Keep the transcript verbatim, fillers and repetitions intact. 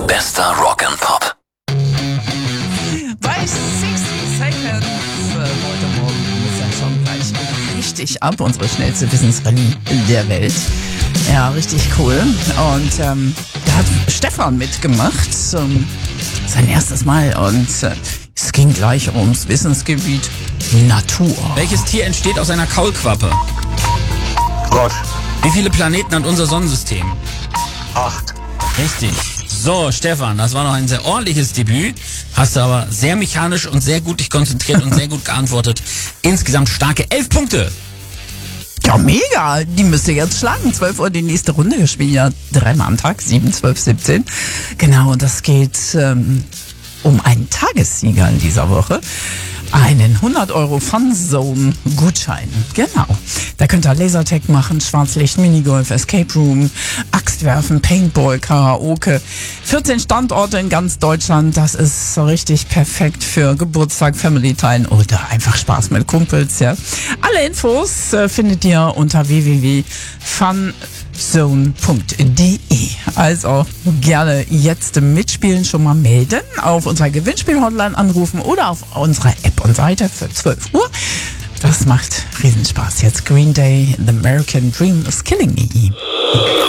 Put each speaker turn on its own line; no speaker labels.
Bester Rock and Pop.
Bei sixty Seconds äh, heute Morgen ist er schon gleich richtig ab, unsere schnellste Wissensrallye der Welt. Ja, richtig cool. Und ähm, da hat Stefan mitgemacht, ähm, sein erstes Mal. Und äh, es ging gleich ums Wissensgebiet Natur.
Welches Tier entsteht aus einer Kaulquappe?
Frosch.
Wie viele Planeten hat unser Sonnensystem?
Acht.
Richtig. So, Stefan, das war noch ein sehr ordentliches Debüt. Hast du aber sehr mechanisch und sehr gut dich konzentriert und sehr gut geantwortet. Insgesamt starke elf Punkte.
Ja, mega. Die müsst ihr jetzt schlagen. zwölf Uhr die nächste Runde. Wir spielen ja dreimal am Tag. sieben, zwölf, siebzehn. Genau, und das geht ähm, um einen Tagessieger in dieser Woche. Einen hundert Euro Funzone-Gutschein. Genau. Da könnt ihr Lasertag machen, Schwarzlicht, Minigolf, Escape Room, Axtwerfen, Paintball, Karaoke. vierzehn Standorte in ganz Deutschland. Das ist so richtig perfekt für Geburtstag, Family Time oder einfach Spaß mit Kumpels. Ja. Alle Infos äh, findet ihr unter w w w punkt funzone punkt d e. Also gerne jetzt mitspielen, schon mal melden, auf unserer Gewinnspiel-Hotline anrufen oder auf unserer App und Seite für zwölf Uhr. Das macht Riesenspaß. Jetzt Green Day, The American Dream is Killing Me.